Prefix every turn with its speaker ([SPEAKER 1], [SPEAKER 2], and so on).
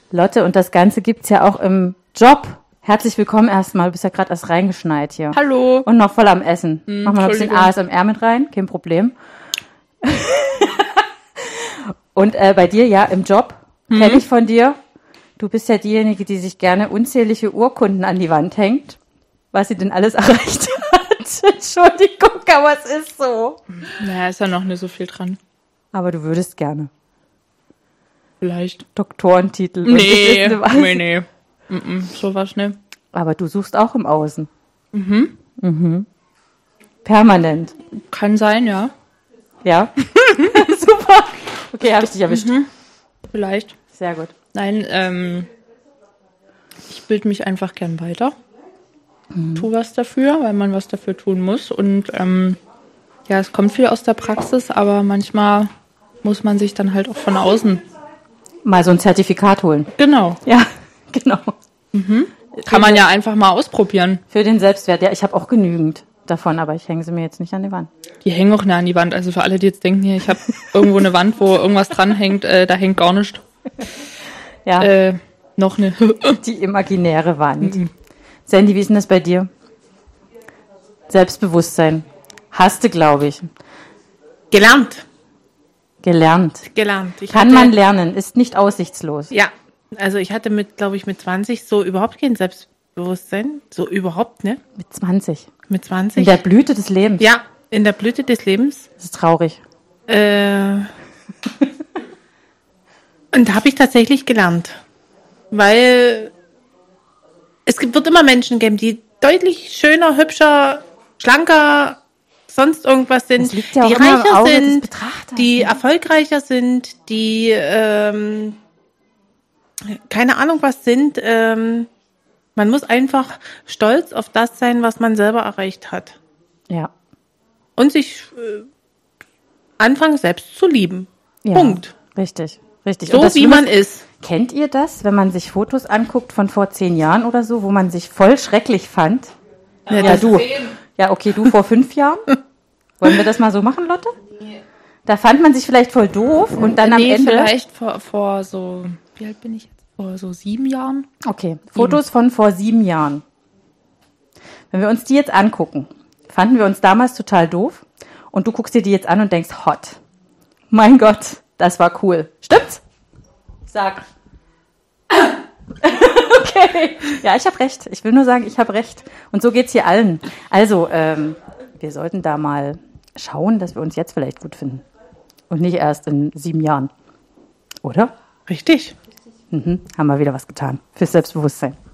[SPEAKER 1] Lotte, und das Ganze gibt's ja auch im Job. Herzlich willkommen erstmal. Du bist ja gerade erst reingeschneit hier.
[SPEAKER 2] Hallo.
[SPEAKER 1] Und noch voll am Essen. Mach mal ein bisschen ASMR mit rein, kein Problem. Und bei dir, ja, im Job, kenne ich von dir. Du bist ja diejenige, die sich gerne unzählige Urkunden an die Wand hängt, was sie denn alles erreicht hat. Entschuldigung, aber es ist so.
[SPEAKER 2] Naja, ist ja noch nicht so viel dran.
[SPEAKER 1] Aber du würdest gerne.
[SPEAKER 2] Vielleicht.
[SPEAKER 1] Doktorentitel.
[SPEAKER 2] Nee. Sowas nicht.
[SPEAKER 1] Aber du suchst auch im Außen. Permanent.
[SPEAKER 2] Kann sein, ja.
[SPEAKER 1] Ja? Super. Okay, habe ich dich erwischt.
[SPEAKER 2] Vielleicht.
[SPEAKER 1] Sehr gut.
[SPEAKER 2] Nein, ich bilde mich einfach gern weiter. Tu was dafür, weil man was dafür tun muss. Und ja, es kommt viel aus der Praxis, aber manchmal muss man sich dann halt auch von außen.
[SPEAKER 1] Mal so ein Zertifikat holen.
[SPEAKER 2] Genau.
[SPEAKER 1] Ja, genau.
[SPEAKER 2] Kann man ja einfach mal ausprobieren.
[SPEAKER 1] Für den Selbstwert. Ja, ich habe auch genügend davon, aber ich hänge sie mir jetzt nicht an die Wand.
[SPEAKER 2] Die hängen auch nicht an die Wand. Also für alle, die jetzt denken, hier, ich habe irgendwo eine Wand, wo irgendwas dranhängt, da hängt gar nichts.
[SPEAKER 1] Ja,
[SPEAKER 2] Noch eine.
[SPEAKER 1] die imaginäre Wand. Sandy, wie ist denn das bei dir? Selbstbewusstsein. Hast du, glaube ich.
[SPEAKER 3] Gelernt.
[SPEAKER 1] Gelernt. Kann man lernen, ist nicht aussichtslos.
[SPEAKER 3] Ja, also ich hatte mit 20 so überhaupt kein Selbstbewusstsein. So überhaupt, ne?
[SPEAKER 1] Mit 20.
[SPEAKER 3] Mit
[SPEAKER 1] In
[SPEAKER 3] 20.
[SPEAKER 1] der Blüte des Lebens.
[SPEAKER 3] Ja, in der Blüte des Lebens.
[SPEAKER 1] Das ist traurig.
[SPEAKER 3] Und da habe ich tatsächlich gelernt. Weil wird immer Menschen geben, die deutlich schöner, hübscher, schlanker, sonst irgendwas sind,
[SPEAKER 1] Das liegt ja auch
[SPEAKER 3] die
[SPEAKER 1] immer im
[SPEAKER 3] reicher
[SPEAKER 1] Auge des
[SPEAKER 3] sind,
[SPEAKER 1] Betrachters,
[SPEAKER 3] die
[SPEAKER 1] ne?
[SPEAKER 3] erfolgreicher sind, die keine Ahnung was sind. Man muss einfach stolz auf das sein, was man selber erreicht hat.
[SPEAKER 1] Ja.
[SPEAKER 3] Und sich anfangen, selbst zu lieben.
[SPEAKER 1] Ja.
[SPEAKER 3] Punkt.
[SPEAKER 1] Richtig.
[SPEAKER 3] So
[SPEAKER 1] Und das
[SPEAKER 3] wie man ist.
[SPEAKER 1] Kennt ihr das, wenn man sich Fotos anguckt von vor 10 Jahren oder so, wo man sich voll schrecklich fand? Ja, du. Ja, okay, du vor 5 Jahren. Wollen wir das mal so machen, Lotte? Da fand man sich vielleicht voll doof und dann am Ende...
[SPEAKER 2] vielleicht vor so, wie alt bin ich jetzt? Vor so 7 Jahren?
[SPEAKER 1] Okay, Fotos von vor 7 Jahren. Wenn wir uns die jetzt angucken, fanden wir uns damals total doof und du guckst dir die jetzt an und denkst, hot. Mein Gott, das war cool. Stimmt's? Sag. Okay. Ja, ich habe recht. Ich will nur sagen, ich habe recht. Und so geht's hier allen. Also, wir sollten da mal schauen, dass wir uns jetzt vielleicht gut finden. Und nicht erst in 7 Jahren. Oder?
[SPEAKER 3] Richtig.
[SPEAKER 1] Haben wir wieder was getan. Fürs Selbstbewusstsein.